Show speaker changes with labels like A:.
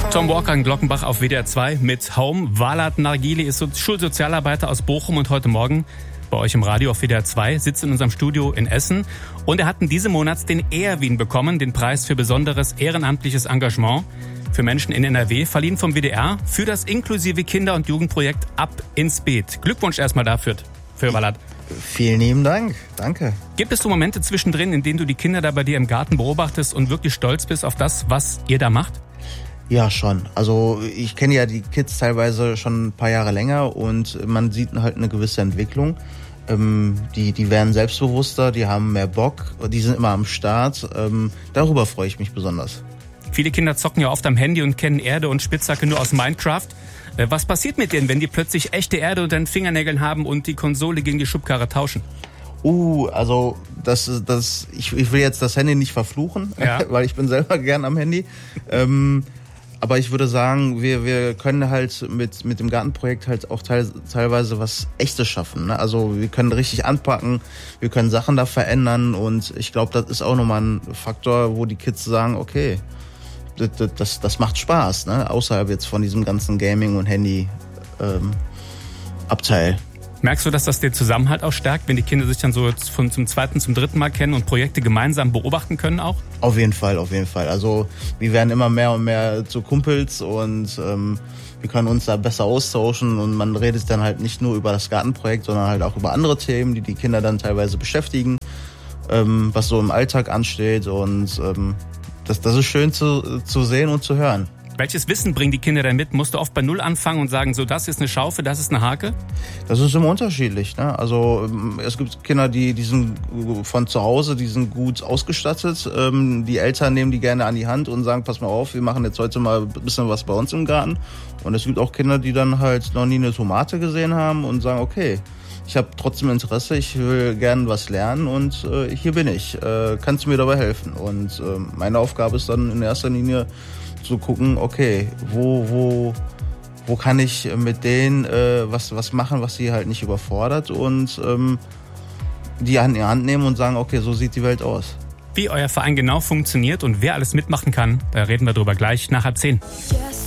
A: Tom Walker in Glockenbach auf WDR 2 mit Home. Valat Nargili ist Schulsozialarbeiter aus Bochum und heute Morgen bei euch im Radio auf WDR 2, sitzt in unserem Studio in Essen. Und er hat in diesem Monat den Ehrwin bekommen, den Preis für besonderes ehrenamtliches Engagement für Menschen in NRW, verliehen vom WDR für das inklusive Kinder- und Jugendprojekt Ab ins Beet. Glückwunsch erstmal dafür, für Valat.
B: Vielen lieben Dank, danke.
A: Gibt es so Momente zwischendrin, in denen du die Kinder da bei dir im Garten beobachtest und wirklich stolz bist auf das, was ihr da macht?
B: Ja, schon. Also ich kenne ja die Kids teilweise schon ein paar Jahre länger und man sieht halt eine gewisse Entwicklung. Die werden selbstbewusster, die haben mehr Bock, die sind immer am Start. Darüber freue ich mich besonders.
A: Viele Kinder zocken ja oft am Handy und kennen Erde und Spitzhacke nur aus Minecraft. Was passiert mit denen, wenn die plötzlich echte Erde unter den Fingernägeln haben und die Konsole gegen die Schubkarre tauschen?
B: Also ich will jetzt das Handy nicht verfluchen, ja. Weil ich bin selber gern am Handy. Aber ich würde sagen, wir können halt mit dem Gartenprojekt halt auch teilweise was Echtes schaffen. Ne? Also wir können richtig anpacken, wir können Sachen da verändern und ich glaube, das ist auch nochmal ein Faktor, wo die Kids sagen, okay, das macht Spaß, ne? Außerhalb jetzt von diesem ganzen Gaming- und Handy-Abteil.
A: Merkst du, dass das den Zusammenhalt auch stärkt, wenn die Kinder sich dann so zum zweiten, zum dritten Mal kennen und Projekte gemeinsam beobachten können auch?
B: Auf jeden Fall. Also wir werden immer mehr und mehr zu Kumpels und wir können uns da besser austauschen und man redet dann halt nicht nur über das Gartenprojekt, sondern halt auch über andere Themen, die Kinder dann teilweise beschäftigen, was so im Alltag ansteht und das ist schön zu sehen und zu hören.
A: Welches Wissen bringen die Kinder denn mit? Musst du oft bei Null anfangen und sagen, so, das ist eine Schaufel, das ist eine Hake?
B: Das ist immer unterschiedlich, ne? Also es gibt Kinder, die sind von zu Hause, die sind gut ausgestattet. Die Eltern nehmen die gerne an die Hand und sagen, pass mal auf, wir machen jetzt heute mal ein bisschen was bei uns im Garten. Und es gibt auch Kinder, die dann halt noch nie eine Tomate gesehen haben und sagen, okay, ich habe trotzdem Interesse, ich will gerne was lernen und hier bin ich. Kannst du mir dabei helfen? Und meine Aufgabe ist dann in erster Linie zu gucken, okay, wo kann ich mit denen was machen, was sie halt nicht überfordert und die an die Hand nehmen und sagen, okay, so sieht die Welt aus.
A: Wie euer Verein genau funktioniert und wer alles mitmachen kann, da reden wir drüber gleich nach 10:30.